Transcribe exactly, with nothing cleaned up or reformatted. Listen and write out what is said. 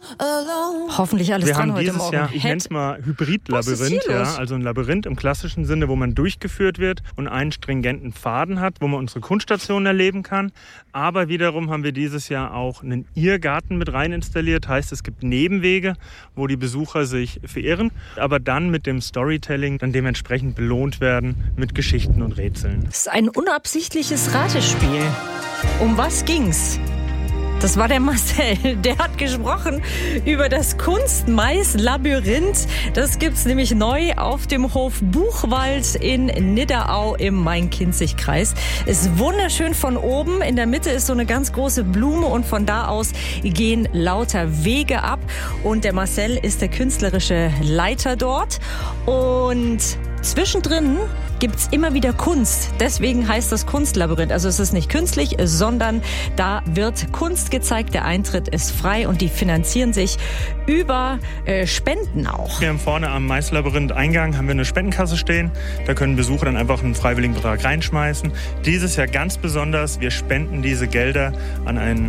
Hoffentlich alles Wir dran haben heute dieses Morgen. Jahr, ich nenne es mal Hybrid-Labyrinth, hier los? ja, also ein Labyrinth im klassischen Sinne, wo man durchgeführt wird und einen stringenten Faden hat, wo man unsere Kunststationen erleben kann. Aber wiederum haben wir dieses Jahr auch einen Irrgarten mit rein installiert. Heißt, es gibt Nebenwege, wo die Besucher sich verirren, aber dann mit dem Storytelling dann dementsprechend belohnt werden mit Geschichten und Rätseln. Das ist ein unabsichtliches Ratespiel. Um was ging's? Das war der Marcel, der hat gesprochen über das Kunstmais-Labyrinth. Das gibt's nämlich neu auf dem Hof Buchwald in Nidderau im Main-Kinzig-Kreis. Ist wunderschön von oben. In der Mitte ist so eine ganz große Blume und von da aus gehen lauter Wege ab. Und der Marcel ist der künstlerische Leiter dort. Und zwischendrin gibt's immer wieder Kunst. Deswegen heißt das Kunstlabyrinth. Also es ist nicht künstlich, sondern da wird Kunst gezeigt. Der Eintritt ist frei und die finanzieren sich über äh, Spenden auch. Wir haben vorne am Mais-Labyrinth-Eingang haben wir eine Spendenkasse stehen. Da können Besucher dann einfach einen freiwilligen Betrag reinschmeißen. Dieses Jahr ganz besonders, wir spenden diese Gelder an einen